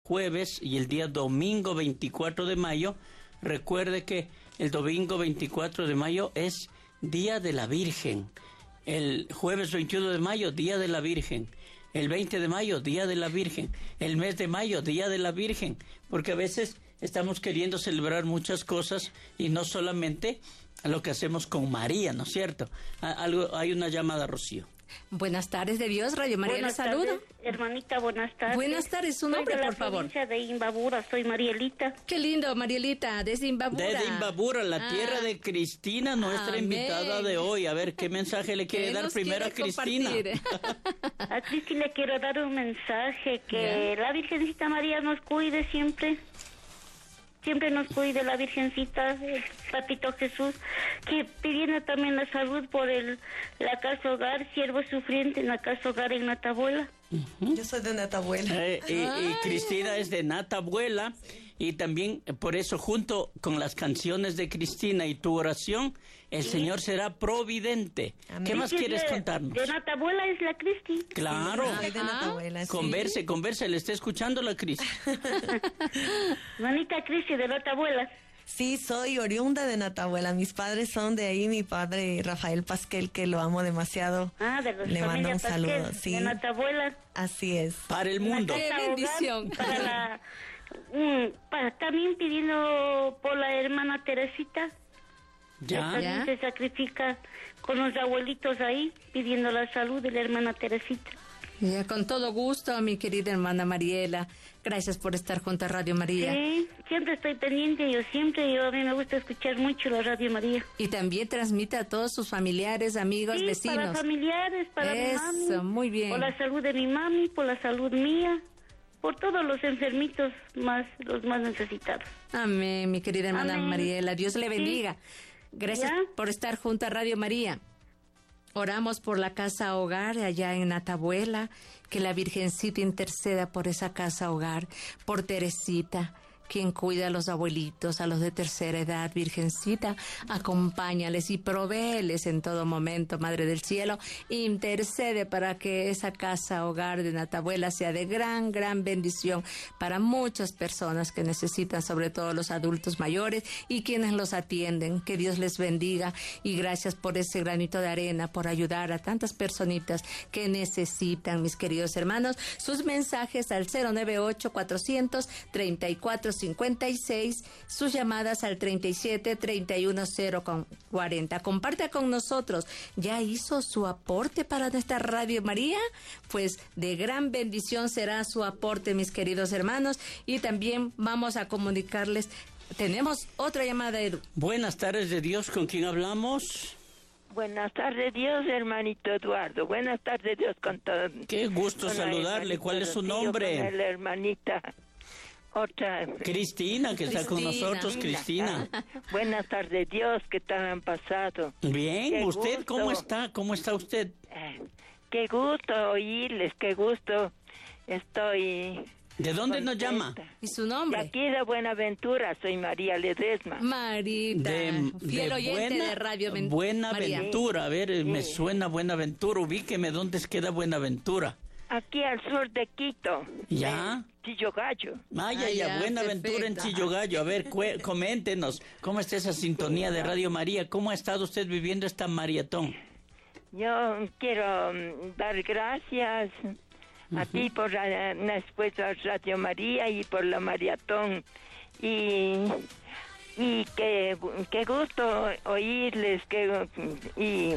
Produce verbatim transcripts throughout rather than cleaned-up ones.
jueves y el día domingo veinticuatro de mayo. Recuerde que el domingo veinticuatro de mayo es Día de la Virgen. El jueves veintiuno de mayo, Día de la Virgen. El veinte de mayo, Día de la Virgen. El mes de mayo, Día de la Virgen. Porque a veces estamos queriendo celebrar muchas cosas y no solamente lo que hacemos con María, ¿no es cierto? Algo, hay una llamada, Rocío. Buenas tardes de Dios, Radio María la saluda. Hermanita, buenas tardes. Buenas tardes, su nombre, por favor. Soy de la provincia de Imbabura, soy Marielita. Qué lindo, Marielita, desde Imbabura. Desde Imbabura, la ah. tierra de Cristina, nuestra Amén. invitada de hoy. A ver, ¿qué mensaje le quiere dar primero a Cristina? A Cristina le quiero dar un mensaje, que ¿Ya? la Virgencita María nos cuide siempre. Siempre nos cuide la Virgencita, el Papito Jesús, que pidiendo también la salud por el la casa hogar, siervo sufriente en la casa hogar en Natabuela. Uh-huh. Yo soy de Natabuela. Eh, y, y Cristina es de Natabuela, y también por eso junto con las canciones de Cristina y tu oración, el sí. Señor será providente. Amén. ¿Qué más sí, quieres de, contarnos? De Natabuela es la Cristi. Claro. Sí, de Natabuela, sí. Converse, converse, le está escuchando la Cristi. Manita Cristi de Natabuela. Sí, soy oriunda de Natabuela. Mis padres son de ahí. Mi padre, Rafael Pasquel, que lo amo demasiado. Ah, de los Le mando un Pasquel, saludo. Sí. De Natabuela. Así es. Para el mundo. ¡Qué bendición! Para la, um, para, también pidiendo por la hermana Teresita. Ya. También ¿Ya? se sacrifica con los abuelitos ahí, pidiendo la salud de la hermana Teresita. Ya, con todo gusto, mi querida hermana Mariela. Gracias por estar junto a Radio María. Sí, siempre estoy pendiente, yo siempre, yo a mí me gusta escuchar mucho la Radio María. Y también transmite a todos sus familiares, amigos, sí, vecinos. para familiares, para Eso, mi mami. muy bien. Por la salud de mi mami, por la salud mía, por todos los enfermitos más, los más necesitados. Amén, mi querida hermana Amén. Mariela. Dios le bendiga. Sí. Gracias ¿Ya? por estar junto a Radio María. Oramos por la casa hogar allá en Natabuela, que la Virgencita interceda por esa casa hogar, por Teresita, quien cuida a los abuelitos, a los de tercera edad. Virgencita, acompáñales y provéeles en todo momento, Madre del Cielo. Intercede para que esa casa hogar de Natabuela sea de gran, gran bendición para muchas personas que necesitan, sobre todo los adultos mayores y quienes los atienden. Que Dios les bendiga y gracias por ese granito de arena, por ayudar a tantas personitas que necesitan, mis queridos hermanos. Sus mensajes al cero nueve ocho, cuatrocientos, treinta y cuatro, cincuenta y seis, sus llamadas al treinta y siete, treinta y uno, cero cuarenta. Comparta con nosotros. ¿Ya hizo su aporte para nuestra Radio María? Pues de gran bendición será su aporte, mis queridos hermanos. Y también vamos a comunicarles. Tenemos otra llamada, Edu. Buenas tardes de Dios, ¿con quién hablamos? Buenas tardes, Dios, hermanito Eduardo. Buenas tardes, Dios, con todo. Qué gusto saludarle. ¿Cuál es su nombre? Con la hermanita. Otra. Cristina, que Cristina. Está con nosotros, Cristina. Ah, buenas tardes, Dios, ¿qué tal han pasado? Bien, qué ¿usted gusto. cómo está? ¿Cómo está usted? Eh, qué gusto oírles, qué gusto. Estoy... ¿De dónde contenta. Nos llama? ¿Y su nombre? De aquí de Buenaventura, soy María Ledesma. Marita, de, fiel de oyente buena, de Radio María. Buenaventura, a ver, sí. me suena Buenaventura, ubíqueme, ¿dónde queda Buenaventura? Aquí al sur de Quito. ¿Ya? Chillogallo. Ay, ay, ay, Buenaventura en Chillogallo. A ver, cu- coméntenos, ¿cómo está esa sintonía de Radio María? ¿Cómo ha estado usted viviendo esta maratón? Yo quiero um, dar gracias a uh-huh. ti por la, después a Radio María y por la maratón. Y, y qué, qué gusto oírles. Que, y,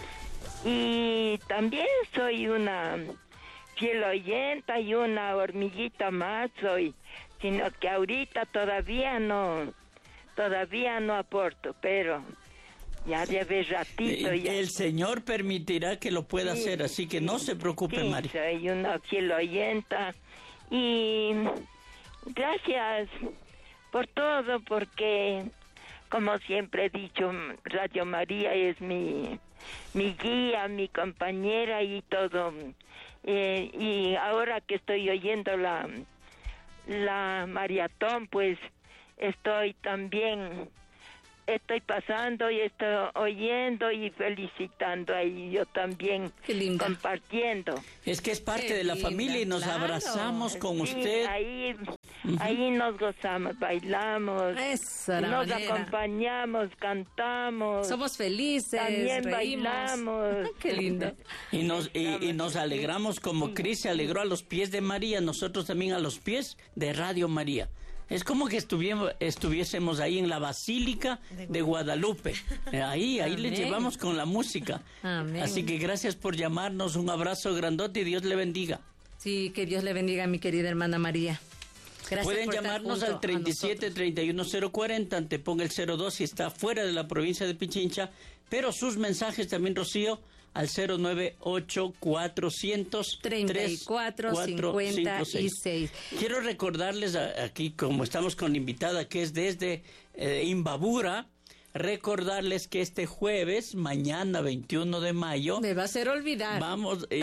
y también soy una... fiel oyenta y una hormiguita más soy, sino que ahorita todavía no, todavía no aporto, pero ya debe ratito ya. El Señor permitirá que lo pueda sí, hacer, así que sí, no se preocupe, sí, María. Soy una fiel oyenta y gracias por todo, porque como siempre he dicho, Radio María es mi, mi guía, mi compañera y todo. Eh, y ahora que estoy oyendo la la maratón, pues estoy también estoy pasando y estoy oyendo y felicitando ahí yo también. Qué linda. Compartiendo. Es que es parte Qué de la linda, familia y nos claro. abrazamos con Sí, usted. ahí, ahí nos gozamos, bailamos, Eso, la nos manera. acompañamos, cantamos. Somos felices, También reímos. bailamos. Qué lindo. Y nos, y, y nos alegramos como Cris se alegró a los pies de María, nosotros también a los pies de Radio María. Es como que estuviésemos, estuviésemos ahí en la Basílica de Guadalupe. Eh, Ahí, ahí le Amén. llevamos con la música. Amén. Así que gracias por llamarnos, un abrazo grandote y Dios le bendiga. Sí, que Dios le bendiga a mi querida hermana María. Gracias Pueden por estar llamarnos junto al a treinta y siete, nosotros. treinta y uno, cero cuarenta, anteponga el cero dos si está fuera de la provincia de Pichincha, pero sus mensajes también, Rocío, al cero nueve ocho cuatrocientos treinta y cuatro, cincuenta y seis. Quiero recordarles a- aquí, como estamos con la invitada que es desde eh, Imbabura, recordarles que este jueves, mañana veintiuno de mayo, Me va a hacer olvidar. vamos... eh,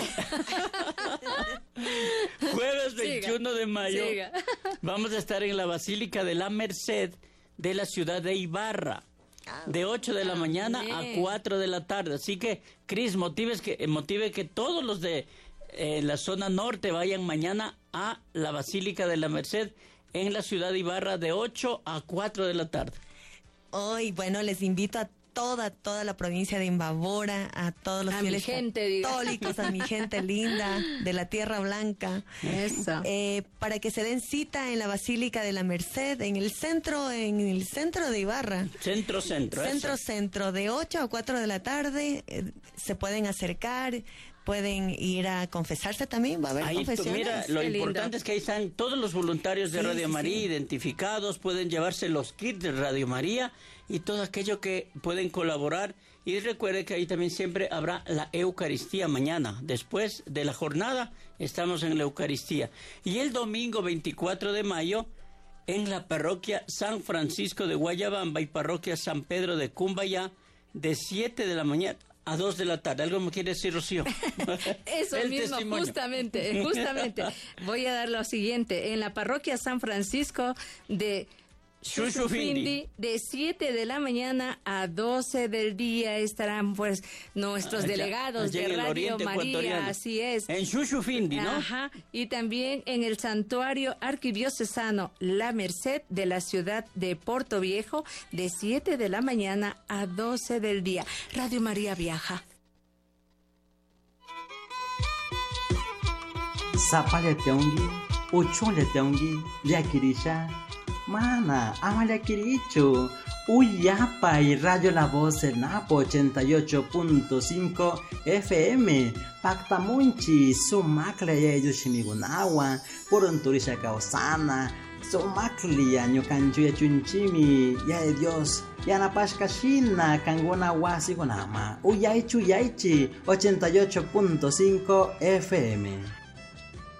jueves veintiuno de mayo, siga. vamos a estar en la Basílica de la Merced de la ciudad de Ibarra. De ocho de la mañana a Amén. cuatro de la tarde. Así que, Cris, motives que, eh, motive que todos los de eh, la zona norte vayan mañana a la Basílica de la Merced en la ciudad de Ibarra de ocho a cuatro de la tarde. Hoy, bueno, les invito a toda, toda la provincia de Imbabura, a todos los A mi fieles gente, diga. católicos, a mi gente linda de la Tierra Blanca, Eso. eh, para que se den cita en la Basílica de la Merced, en el centro, en el centro de Ibarra. Centro, centro. Centro, eso. centro, de ocho a cuatro de la tarde, eh, se pueden acercar, pueden ir a confesarse también, va a haber Ahí tú, confesiones. mira, lo Qué lindo. importante es que ahí están todos los voluntarios de Sí, Radio sí, María sí. identificados, pueden llevarse los kits de Radio María y todo aquello que pueden colaborar. Y recuerde que ahí también siempre habrá la Eucaristía mañana. Después de la jornada estamos en la Eucaristía. Y el domingo veinticuatro de mayo en la parroquia San Francisco de Guayabamba y parroquia San Pedro de Cumbayá de siete de la mañana a dos de la tarde. ¿Algo me quiere decir, Rocío? Eso El mismo, testimonio. justamente, justamente. Voy a dar lo siguiente. En la parroquia San Francisco de Xuxufindi, de siete de la mañana a doce del día estarán pues nuestros Allá- delegados allá de en el Radio oriente María, ecuatoriano. así es. En Xuxufindi, ¿no? Ajá, y también en el santuario arquidiocesano La Merced de la ciudad de Puerto Viejo de siete de la mañana a doce del día. Radio María viaja. Sapale teongi, uchule teongi, yakirisha. Mana, amale kiricho. Uyapa y Radio La Voz en Napo ochenta y ocho punto cinco F M. Pactamunchi, sumakle ya yushimigunawa, purunturisha kaosana. Sumakli año kanchuya chunchimi, ya de Dios. Ya na pashkashina, kanguna wasi gunama. Uyaichu yaichi, ochenta y ocho punto cinco F M.